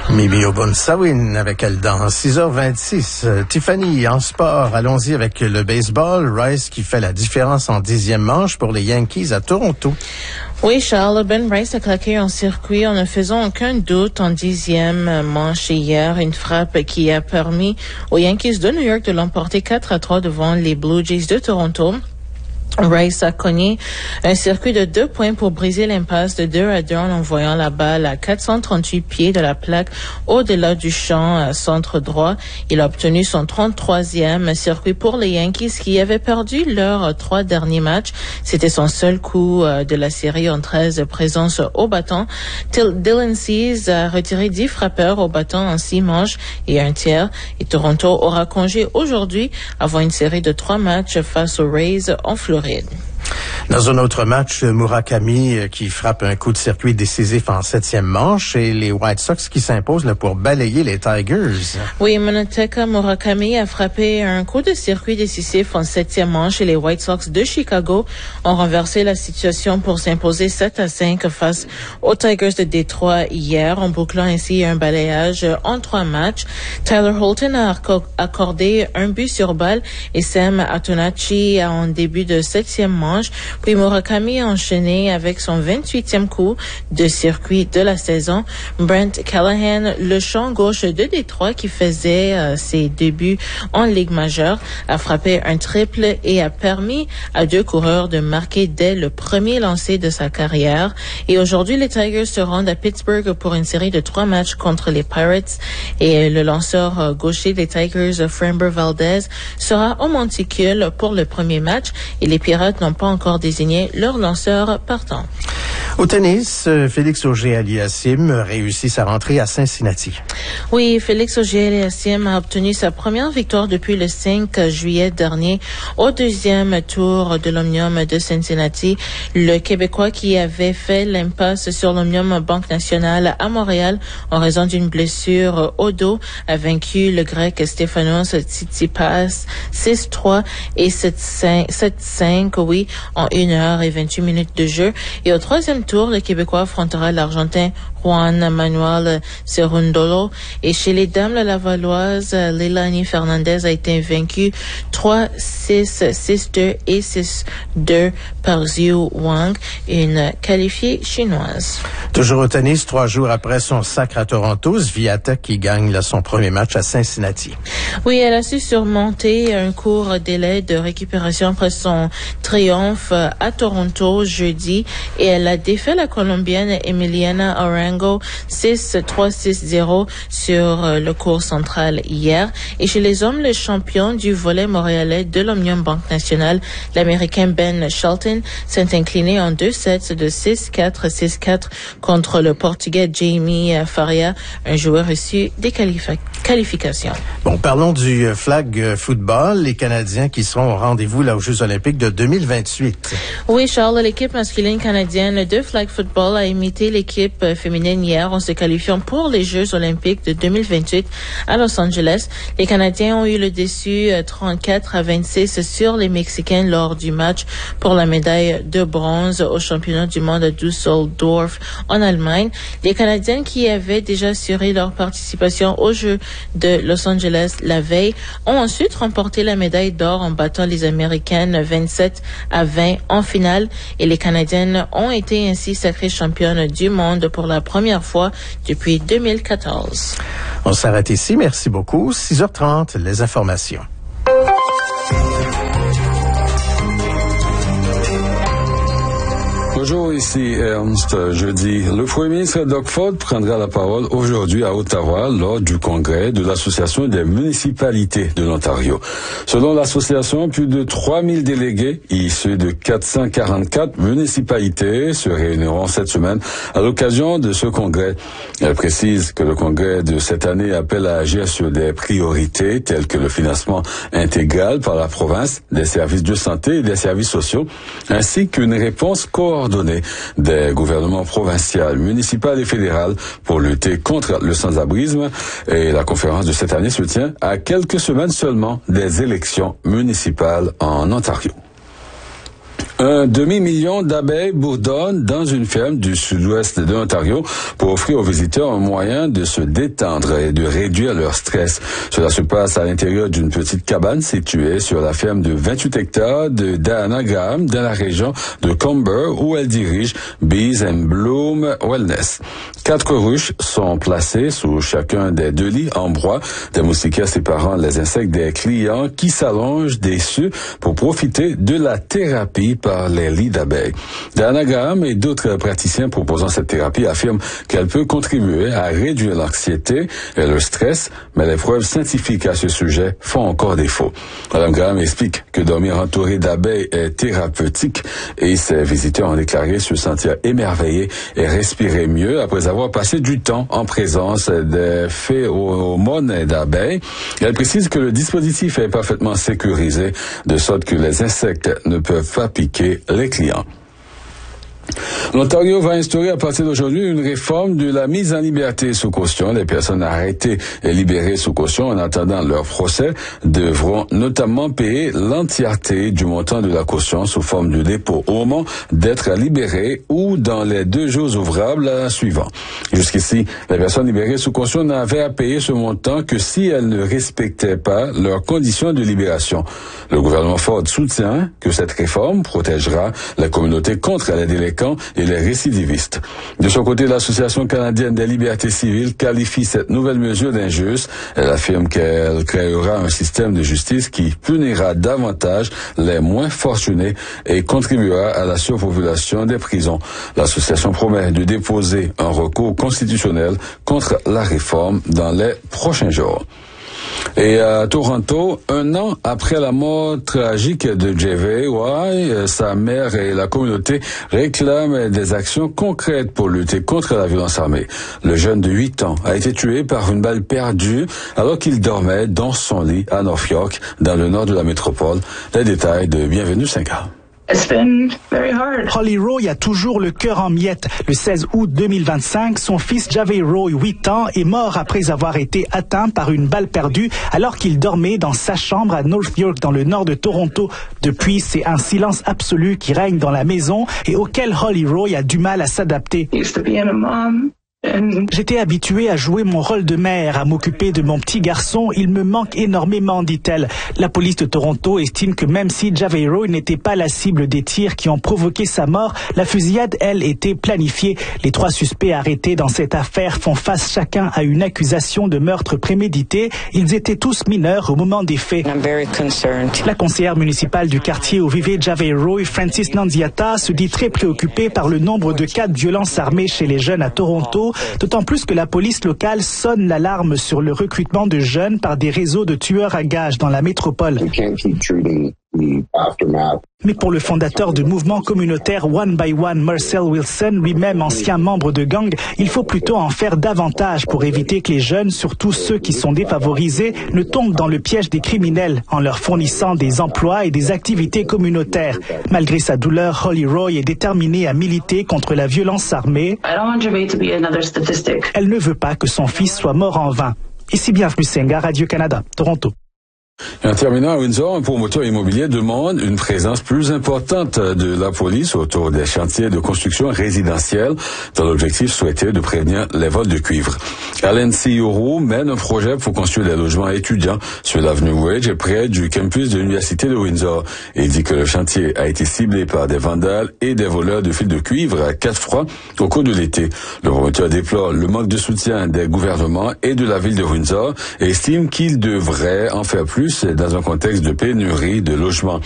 Mimi Obun-Sawin avec elle dans 6h26. Tiffany, en sport, allons-y avec le baseball. Rice qui fait la différence en 10e manche pour les Yankees à Toronto. Oui, Charles, Ben Rice a claqué en circuit en ne faisant aucun doute en 10e manche hier. Une frappe qui a permis aux Yankees de New York de l'emporter 4-3 devant les Blue Jays de Toronto. Rice a cogné un circuit de 2 points pour briser l'impasse de 2-2 en envoyant la balle à 438 pieds de la plaque au-delà du champ à centre droit. Il a obtenu son 33e circuit pour les Yankees qui avaient perdu leurs 3 derniers matchs. C'était son seul coup de la série en 13 présences au bâton. Dylan Cease a retiré 10 frappeurs au bâton en 6 manches et 1 tiers. Et Toronto aura congé aujourd'hui avant une série de 3 matchs face aux Rays en Floride. Dans un autre match, Murakami qui frappe un coup de circuit décisif en 7e manche et les White Sox qui s'imposent pour balayer les Tigers. Oui, Munetaka Murakami a frappé un coup de circuit décisif en 7e manche et les White Sox de Chicago ont renversé la situation pour s'imposer 7-5 face aux Tigers de Détroit hier en bouclant ainsi un balayage en 3 matchs. Tyler Holton a accordé un but sur balle et Sam Antonacci en début de 7e manche. Puis Murakami a enchaîné avec son 28e coup de circuit de la saison. Brent Callahan, le champ gauche de Détroit qui faisait ses débuts en Ligue majeure, a frappé un triple et a permis à 2 coureurs de marquer dès le premier lancer de sa carrière. Et aujourd'hui, les Tigers se rendent à Pittsburgh pour une série de 3 matchs contre les Pirates. Et le lanceur gaucher des Tigers, Framber Valdez, sera au monticule pour le premier match. Et les Pirates n'ont pas encore désigné leur lanceur partant. Au tennis, Félix Auger-Aliassime réussit sa rentrée à Cincinnati. Oui, Félix Auger-Aliassime a obtenu sa première victoire depuis le 5 juillet dernier au 2e tour de l'Omnium de Cincinnati. Le Québécois qui avait fait l'impasse sur l'Omnium Banque Nationale à Montréal en raison d'une blessure au dos a vaincu le Grec Stefanos Tsitsipas 6-3 et 7-5, oui, en 1h28 de jeu. Et au 3e tour, le Québécois affrontera l'Argentin Juan Manuel Cerundolo. Et chez les dames, la Lavalloise Leilani Fernandez a été vaincue 3-6, 6-2 et 6-2 par Xiu Wang, une qualifiée chinoise. Toujours au tennis, 3 jours après son sacre à Toronto, Swiatek qui gagne son premier match à Cincinnati. Oui, elle a su surmonter un court délai de récupération après son triomphe à Toronto jeudi et elle a défait la Colombienne Emiliana Arango 6-3, 6-0 sur le court central hier. Et chez les hommes, le champion du volley montréalais de l'Omnium Banque Nationale, l'Américain Ben Shelton, s'est incliné en 2 sets de 6-4, 6-4 contre le Portugais Jamie Faria, un joueur issu des qualifications. Bon, parlons du flag football, les Canadiens qui seront au rendez-vous là aux Jeux olympiques de 2028. Oui, Charles, l'équipe masculine canadienne de flag football a imité l'équipe féminine hier en se qualifiant pour les Jeux olympiques de 2028 à Los Angeles. Les Canadiens ont eu le dessus 34-26 sur les Mexicains lors du match pour la médaille de bronze au championnat du monde à Düsseldorf en Allemagne. Les Canadiennes qui avaient déjà assuré leur participation aux Jeux de Los Angeles la veille ont ensuite remporté la médaille d'or en battant les Américaines 27-20 en finale et les Canadiennes ont été ainsi sacrées championnes du monde pour la première fois depuis 2014. On s'arrête ici. Merci beaucoup. 6h30, les informations. Bonjour, ici Ernst. Jeudi, le Premier ministre Doug Ford prendra la parole aujourd'hui à Ottawa lors du congrès de l'Association des municipalités de l'Ontario. Selon l'association, plus de 3000 délégués issus de 444 municipalités se réuniront cette semaine à l'occasion de ce congrès. Elle précise que le congrès de cette année appelle à agir sur des priorités telles que le financement intégral par la province des services de santé et des services sociaux, ainsi qu'une réponse coordonnée des gouvernements provincial, municipal et fédéral pour lutter contre le sans-abrisme. Et la conférence de cette année se tient à quelques semaines seulement des élections municipales en Ontario. Un demi-million d'abeilles bourdonnent dans une ferme du sud-ouest de l'Ontario pour offrir aux visiteurs un moyen de se détendre et de réduire leur stress. Cela se passe à l'intérieur d'une petite cabane située sur la ferme de 28 hectares de Diana Graham dans la région de Comber où elle dirige Bees and Bloom Wellness. 4 ruches sont placées sous chacun des 2 lits en bois, des moustiquaires séparant les insectes des clients qui s'allongent des cieux pour profiter de la thérapie par les lits d'abeilles. Diana Graham et d'autres praticiens proposant cette thérapie affirment qu'elle peut contribuer à réduire l'anxiété et le stress, mais les preuves scientifiques à ce sujet font encore défaut. Madame Graham explique que dormir entouré d'abeilles est thérapeutique et ses visiteurs ont déclaré se sentir émerveillés et respirer mieux après avoir passé du temps en présence des phéromones d'abeilles. Elle précise que le dispositif est parfaitement sécurisé de sorte que les insectes ne peuvent pas piquer les clients. L'Ontario va instaurer à partir d'aujourd'hui une réforme de la mise en liberté sous caution. Les personnes arrêtées et libérées sous caution en attendant leur procès devront notamment payer l'entièreté du montant de la caution sous forme de dépôt au moment d'être libérées ou dans les 2 jours ouvrables suivants. Jusqu'ici, les personnes libérées sous caution n'avaient à payer ce montant que si elles ne respectaient pas leurs conditions de libération. Le gouvernement Ford soutient que cette réforme protégera la communauté contre les délinquants et les récidivistes. De son côté, l'Association canadienne des libertés civiles qualifie cette nouvelle mesure d'injuste. Elle affirme qu'elle créera un système de justice qui punira davantage les moins fortunés et contribuera à la surpopulation des prisons. L'association promet de déposer un recours constitutionnel contre la réforme dans les prochains jours. Et à Toronto, 1 an après la mort tragique de JV, sa mère et la communauté réclament des actions concrètes pour lutter contre la violence armée. Le jeune de 8 ans a été tué par une balle perdue alors qu'il dormait dans son lit à North York, dans le nord de la métropole. Les détails de Bienvenue 5A. Holly Roy a toujours le cœur en miettes. Le 16 août 2025, son fils Javé Roy, 8 ans, est mort après avoir été atteint par une balle perdue alors qu'il dormait dans sa chambre à North York, dans le nord de Toronto. Depuis, c'est un silence absolu qui règne dans la maison et auquel Holly Roy a du mal à s'adapter. J'étais habituée à jouer mon rôle de mère, à m'occuper de mon petit garçon. Il me manque énormément, dit-elle. La police de Toronto estime que même si Javé Roy n'était pas la cible des tirs qui ont provoqué sa mort, la fusillade, elle, était planifiée. Les 3 suspects arrêtés dans cette affaire font face chacun à une accusation de meurtre prémédité. Ils étaient tous mineurs au moment des faits. La conseillère municipale du quartier où vivait Javé Roy, Francis Nanziata, se dit très préoccupée par le nombre de cas de violence armée chez les jeunes à Toronto. D'autant plus que la police locale sonne l'alarme sur le recrutement de jeunes par des réseaux de tueurs à gages dans la métropole. Mais pour le fondateur du mouvement communautaire One by One, Marcel Wilson, lui-même ancien membre de gang, il faut plutôt en faire davantage pour éviter que les jeunes, surtout ceux qui sont défavorisés, ne tombent dans le piège des criminels en leur fournissant des emplois et des activités communautaires. Malgré sa douleur, Holly Roy est déterminée à militer contre la violence armée. Elle ne veut pas que son fils soit mort en vain. Ici Bienvenue Senga, Radio-Canada, Toronto. En terminant à Windsor, un promoteur immobilier demande une présence plus importante de la police autour des chantiers de construction résidentielle dans l'objectif souhaité de prévenir les vols de cuivre. Alan Siourou mène un projet pour construire des logements étudiants sur l'avenue Wedge près du campus de l'Université de Windsor. Il dit que le chantier a été ciblé par des vandales et des voleurs de fils de cuivre à 4 fois au cours de l'été. Le promoteur déplore le manque de soutien des gouvernements et de la ville de Windsor et estime qu'il devrait en faire plus dans un contexte de pénurie de logements.